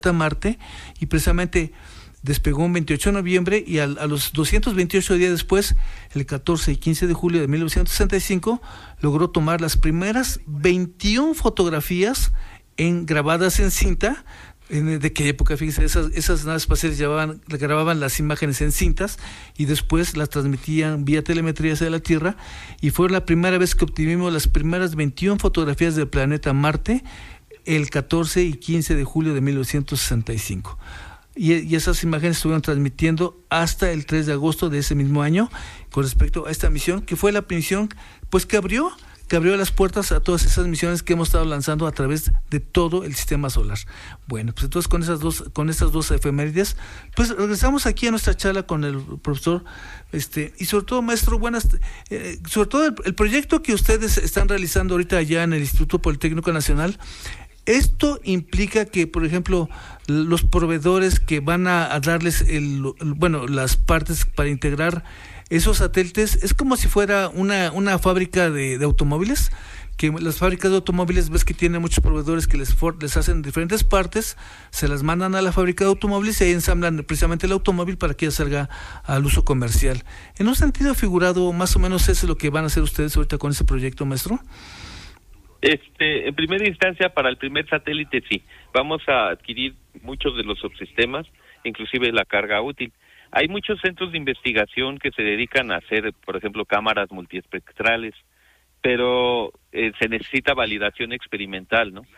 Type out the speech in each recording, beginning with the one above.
Marte, y precisamente despegó un 28 de noviembre y a los 228 días después, el 14 y 15 de julio de 1965, logró tomar las primeras 21 fotografías grabadas en cinta. ¿De qué época? Fíjense, esas naves espaciales grababan las imágenes en cintas y después las transmitían vía telemetría hacia la Tierra, y fue la primera vez que obtuvimos las primeras 21 fotografías del planeta Marte el 14 y 15 de julio de 1965. Y esas imágenes estuvieron transmitiendo hasta el 3 de agosto de ese mismo año con respecto a esta misión, que fue la misión pues que abrió las puertas a todas esas misiones que hemos estado lanzando a través de todo el sistema solar. Bueno, pues entonces con esas dos efemérides, pues regresamos aquí a nuestra charla con el profesor, y sobre todo, maestro, sobre todo el proyecto que ustedes están realizando ahorita allá en el Instituto Politécnico Nacional. Esto implica que, por ejemplo, los proveedores que van a darles las partes para integrar esos satélites, es como si fuera una fábrica de automóviles, que las fábricas de automóviles, ves que tienen muchos proveedores que les hacen diferentes partes, se las mandan a la fábrica de automóviles y ahí ensamblan precisamente el automóvil para que ya salga al uso comercial. En un sentido figurado, más o menos eso es lo que van a hacer ustedes ahorita con ese proyecto, maestro. En primera instancia, para el primer satélite sí, vamos a adquirir muchos de los subsistemas, inclusive la carga útil. Hay muchos centros de investigación que se dedican a hacer, por ejemplo, cámaras multiespectrales, pero se necesita validación experimental, ¿no?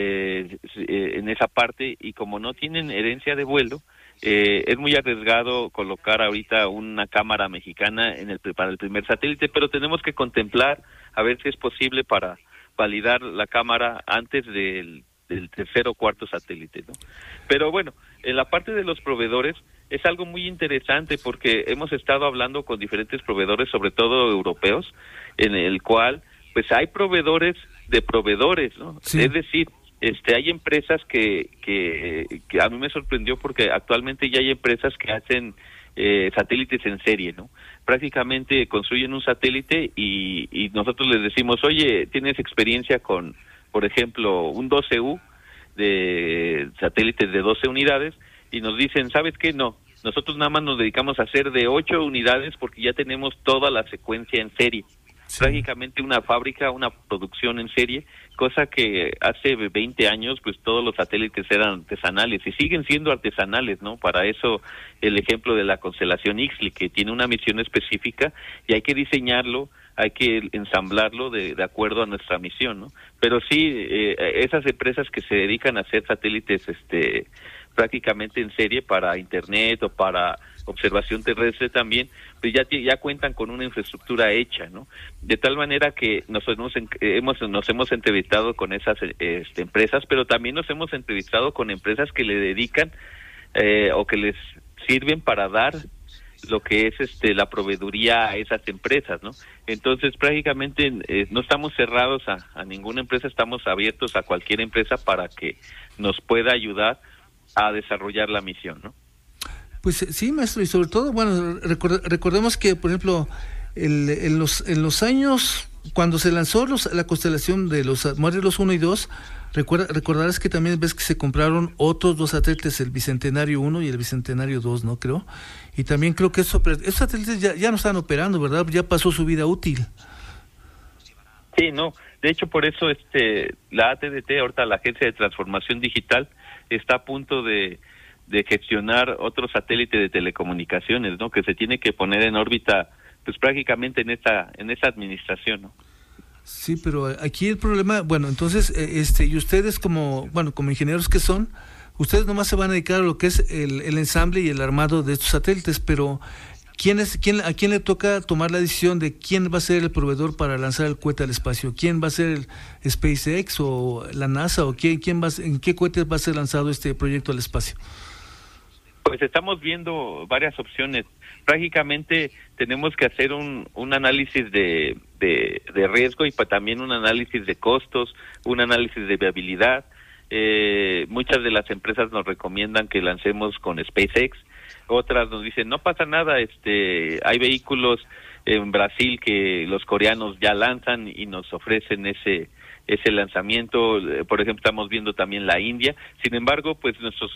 En esa parte, y como no tienen herencia de vuelo, es muy arriesgado colocar ahorita una cámara mexicana para el primer satélite, pero tenemos que contemplar a ver si es posible para validar la cámara antes del tercer o cuarto satélite, ¿no? Pero bueno, en la parte de los proveedores es algo muy interesante porque hemos estado hablando con diferentes proveedores, sobre todo europeos, en el cual pues hay proveedores de proveedores, ¿no? Sí. Es decir, hay empresas que a mí me sorprendió porque actualmente ya hay empresas que hacen satélites en serie, ¿no? Prácticamente construyen un satélite y nosotros les decimos, oye, ¿tienes experiencia con, por ejemplo, un 12U de satélites de 12 unidades? Y nos dicen, ¿sabes qué? No, nosotros nada más nos dedicamos a hacer de 8 unidades porque ya tenemos toda la secuencia en serie. Sí. Prácticamente una fábrica, una producción en serie, cosa que hace 20 años pues todos los satélites eran artesanales y siguen siendo artesanales, ¿no? Para eso el ejemplo de la constelación Ixtli, que tiene una misión específica y hay que diseñarlo, hay que ensamblarlo de acuerdo a nuestra misión, ¿no? Pero sí, esas empresas que se dedican a hacer satélites prácticamente en serie para internet o para observación terrestre también, pues ya cuentan con una infraestructura hecha, ¿no? De tal manera que nos hemos entrevistado con esas empresas, pero también nos hemos entrevistado con empresas que le dedican o que les sirven para dar lo que es la proveeduría a esas empresas, ¿no? Entonces prácticamente no estamos cerrados a ninguna empresa, estamos abiertos a cualquier empresa para que nos pueda ayudar a desarrollar la misión, ¿no? Pues sí, maestro, y sobre todo, bueno, recordemos que, por ejemplo, en los años, cuando se lanzó la constelación de los Morelos 1 y 2, recordarás que también ves que se compraron otros 2 satélites, el Bicentenario 1 y el Bicentenario 2, ¿no? Creo. Y también creo que esos satélites ya no están operando, ¿verdad? Ya pasó su vida útil. Sí, no. De hecho, por eso la ATDT, ahorita la Agencia de Transformación Digital, está a punto de gestionar otro satélite de telecomunicaciones, ¿no? Que se tiene que poner en órbita, pues prácticamente en esa administración, ¿no? Sí, pero aquí el problema, bueno, entonces, y ustedes como ingenieros que son, ustedes nomás se van a dedicar a lo que es el ensamble y el armado de estos satélites, pero ¿a quién le toca tomar la decisión de quién va a ser el proveedor para lanzar el cohete al espacio? ¿Quién va a ser el SpaceX o la NASA o en qué cohete va a ser lanzado este proyecto al espacio? Pues estamos viendo varias opciones. Prácticamente tenemos que hacer un análisis de riesgo y también un análisis de costos, un análisis de viabilidad. Muchas de las empresas nos recomiendan que lancemos con SpaceX, otras nos dicen no pasa nada, hay vehículos en Brasil que los coreanos ya lanzan y nos ofrecen ese lanzamiento. Por ejemplo, estamos viendo también la India. Sin embargo, pues nuestros